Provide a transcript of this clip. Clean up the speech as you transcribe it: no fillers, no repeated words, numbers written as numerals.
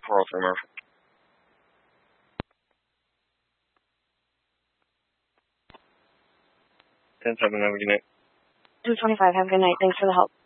403 Murphy. 10-7, have a good night. 225, have a good night. Thanks for the help.